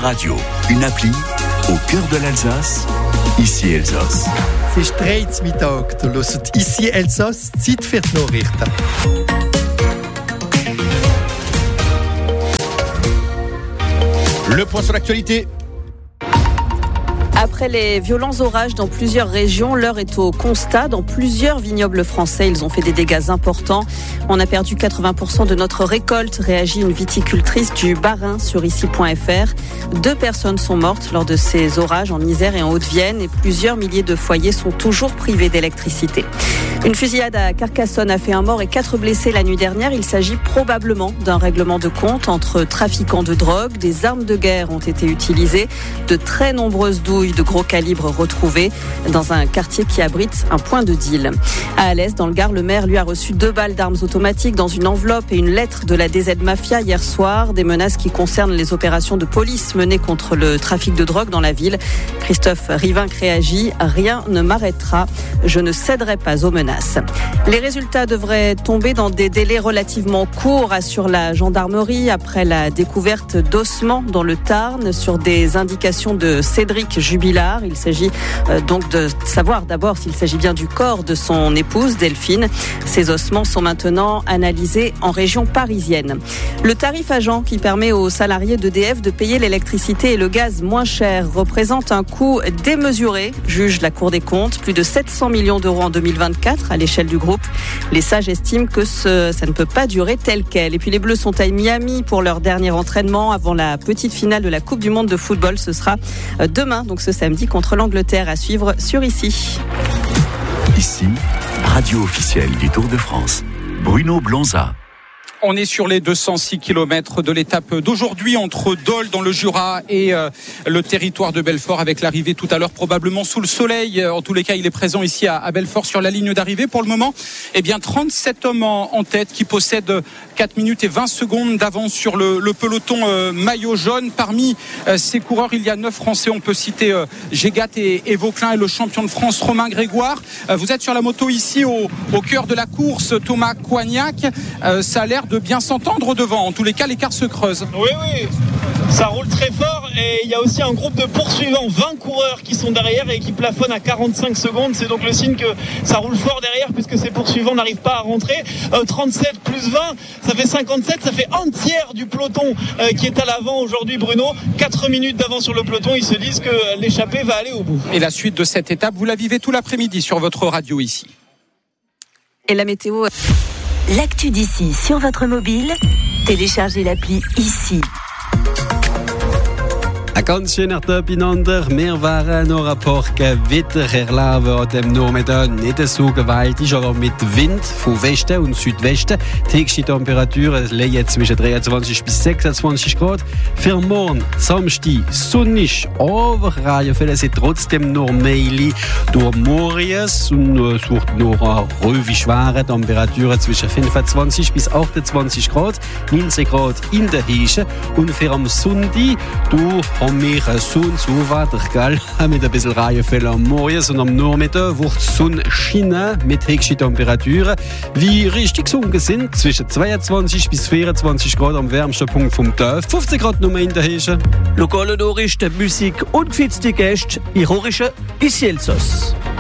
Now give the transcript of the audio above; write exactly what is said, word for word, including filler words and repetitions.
Radio, une appli au cœur de l'Alsace, ici Elsass. Es ist dreizehn Mittag, du hörst ici Elsass, Zeit für die Nachrichten. Le point sur l'actualité. Après les violents orages dans plusieurs régions, l'heure est au constat. Dans plusieurs vignobles français, ils ont fait des dégâts importants. On a perdu quatre-vingts pour cent de notre récolte, réagit une viticultrice du Bas-Rhin sur ici point f r. Deux personnes sont mortes lors de ces orages en Isère et en Haute-Vienne et plusieurs milliers de foyers sont toujours privés d'électricité. Une fusillade à Carcassonne a fait un mort et quatre blessés la nuit dernière. Il s'agit probablement d'un règlement de compte entre trafiquants de drogue. Des armes de guerre ont été utilisées. De très nombreuses douilles de gros calibre retrouvées dans un quartier qui abrite un point de deal. À Alès, dans le Gard, le maire lui a reçu deux balles d'armes automatiques dans une enveloppe et une lettre de la D Z Mafia hier soir. Des menaces qui concernent les opérations de police menées contre le trafic de drogue dans la ville. Christophe Rivinc réagit. Rien ne m'arrêtera. Je ne céderai pas aux menaces. Les résultats devraient tomber dans des délais relativement courts, assure la gendarmerie, après la découverte d'ossements dans le Tarn sur des indications de Cédric Jubilard. Il s'agit euh, donc de savoir d'abord s'il s'agit bien du corps de son épouse Delphine. Ces ossements sont maintenant analysés en région parisienne. Le tarif agent qui permet aux salariés d'E D F de payer l'électricité et le gaz moins cher représente un coût démesuré, juge la Cour des comptes, plus de sept cents millions d'euros en deux mille vingt-quatre à l'échelle du groupe. Les sages estiment que ce, ça ne peut pas durer tel quel. Et puis les Bleus sont à Miami pour leur dernier entraînement avant la petite finale de la Coupe du Monde de football. Ce sera demain, donc ce samedi, contre l'Angleterre, à suivre sur ici. Ici, radio officielle du Tour de France. Bruno Blanza. On est sur les deux cent six kilomètres de l'étape d'aujourd'hui entre Dole dans le Jura et euh, le territoire de Belfort, avec l'arrivée tout à l'heure probablement sous le soleil. En tous les cas, il est présent ici à, à Belfort sur la ligne d'arrivée. Pour le moment, eh bien, trente-sept hommes en, en tête qui possèdent quatre minutes et vingt secondes d'avance sur le, le peloton euh, maillot jaune. Parmi euh, ces coureurs, il y a neuf Français. On peut citer euh, Gégat et, et Vauclin et le champion de France Romain Grégoire. Euh, vous êtes sur la moto ici au, au cœur de la course, Thomas Coignac. Euh, ça a l'air de bien s'entendre devant. En tous les cas, l'écart se creuse. Oui, oui, ça roule très fort et il y a aussi un groupe de poursuivants, vingt coureurs qui sont derrière et qui plafonnent à quarante-cinq secondes. C'est donc le signe que ça roule fort derrière puisque ces poursuivants n'arrivent pas à rentrer. Euh, trente-sept plus vingt, ça fait cinquante-sept, ça fait un tiers du peloton euh, qui est à l'avant aujourd'hui, Bruno. quatre minutes d'avance sur le peloton, ils se disent que l'échappée va aller au bout. Et la suite de cette étape, vous la vivez tout l'après-midi sur votre radio ici. Et la météo... L'actu d'ici sur votre mobile, téléchargez l'appli ici. Een ganz schöner Tag beieinander. Wir waren noch ein paar Gewitter erleben an dem Nachmittag. Nicht so gewaltig, aber mit Wind von Westen und Südwesten. Die höchste Temperatur liegt zwischen dreiundzwanzig bis sechsundzwanzig Grad. Für morgen, Samstag, sonnig, aber Reihenfälle sind trotzdem noch Meili durch Morgens und sucht noch eine ruhige, schwere Temperatur zwischen fünfundzwanzig bis achtundzwanzig Grad, neunzehn Grad in der Hische. Und für am Sonntag, du haben wir Sonne zu Wetter, gell? Mit ein bisschen Reihenfälle am Morgen und am Nachmittag wird die Sonne scheinen mit höchsten Temperaturen, wie richtig sunken sind, zwischen zweiundzwanzig bis vierundzwanzig Grad am wärmsten Punkt vom Tag, fünfzehn Grad nur in der Hische. Lokale Nachrichten, Musik und gefitzte Gäste, ich höre ici Elsass.